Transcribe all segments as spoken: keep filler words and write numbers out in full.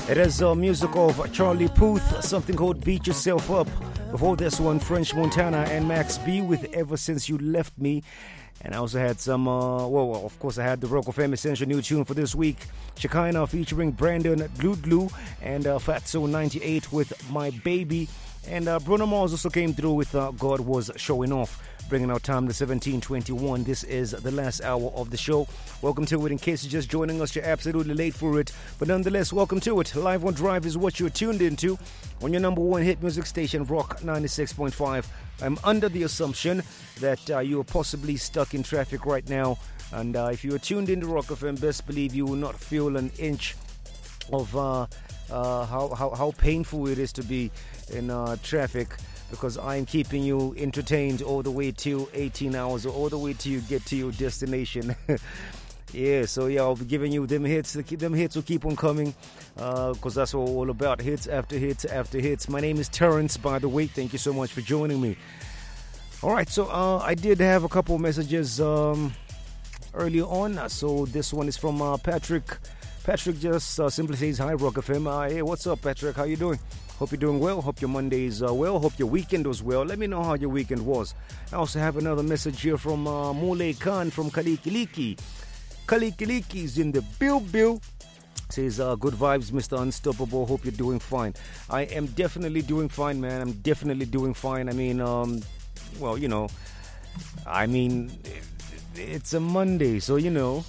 It is a music of Charlie Puth, something called Beat Yourself Up. Before this one, French Montana and Max B with Ever Since You Left Me. And I also had some, uh, well, of course, I had the Rock F M Essential New Tune for this week. Shekinah featuring Brandon Gludlu and uh, Fatso ninety-eight with My Baby. And uh, Bruno Mars also came through with uh, God Was Showing Off, bringing our time to seventeen twenty-one. This is the last hour of the show. Welcome to it. In case you're just joining us, you're absolutely late for it. But nonetheless, welcome to it. Live on Drive is what you're tuned into on your number one hit music station, Rock ninety-six point five. I'm under the assumption that uh, you are possibly stuck in traffic right now. And uh, if you are tuned into Rock F M, best believe you will not feel an inch of uh, uh, how, how, how painful it is to be in uh, traffic, because I'm keeping you entertained all the way till eighteen hours, or all the way till you get to your destination. Yeah, so yeah, I'll be giving you them hits. Them hits will keep on coming, because uh, that's what we're all about. Hits after hits after hits. My name is Terrence, by the way. Thank you so much for joining me. All right, so uh, I did have a couple of messages um, earlier on. So this one is from uh, Patrick. Patrick just uh, simply says, hi, Rock F M. Uh, hey, what's up, Patrick? How you doing? Hope you're doing well. Hope your Monday is uh, well. Hope your weekend was well. Let me know how your weekend was. I also have another message here from uh, Mule Khan from Kalikiliki. Kalikiliki is in the Bill Bill. Says, uh, good vibes, Mister Unstoppable. Hope you're doing fine. I am definitely doing fine, man. I'm definitely doing fine. I mean, um, well, you know, I mean, it's a Monday, so you know.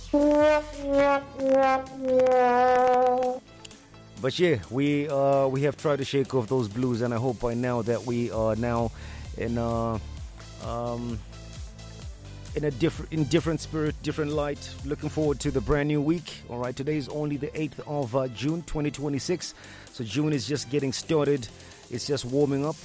But yeah, we uh, we have tried to shake off those blues, and I hope by now that we are now in uh, um, in a different in different spirit, different light. Looking forward to the brand new week. All right, today is only the eighth of uh, June, twenty twenty-six. So June is just getting started. It's just warming up.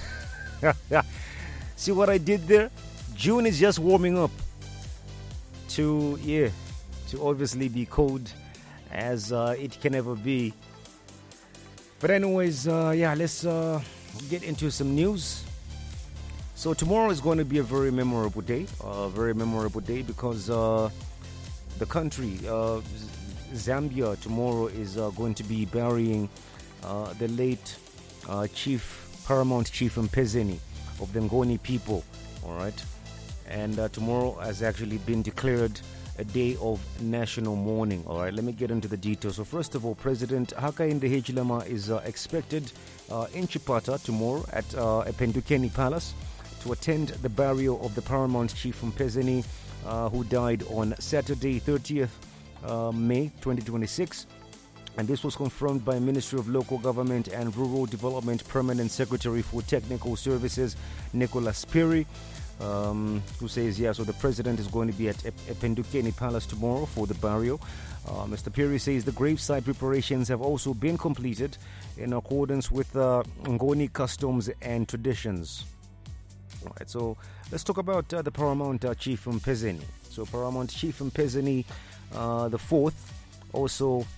See what I did there? June is just warming up to yeah, to obviously be cold as uh, it can ever be. But anyways, uh, yeah, let's uh, get into some news. So tomorrow is going to be a very memorable day, a uh, very memorable day because uh, the country, uh, Zambia, tomorrow is uh, going to be burying uh, the late uh, Chief, Paramount Chief Mpezeni of the Ngoni people, all right? And uh, tomorrow has actually been declared a day of national mourning. All right, let me get into the details. So first of all, President Hakainde Hichilema is uh, expected uh, in Chipata tomorrow at uh, Ependukeni Palace to attend the burial of the Paramount Chief Mpezeni, uh, who died on Saturday, thirtieth uh, May twenty twenty-six. And this was confirmed by Ministry of Local Government and Rural Development Permanent Secretary for Technical Services, Nicholas Piri. Um, who says, yeah, so the president is going to be at Ependukeni Palace tomorrow for the burial. Uh, Mister Piri says the gravesite preparations have also been completed in accordance with uh, Ngoni customs and traditions. All right, so let's talk about uh, the Paramount uh, Chief Mpezeni. So Paramount Chief Mpezeni uh, the fourth also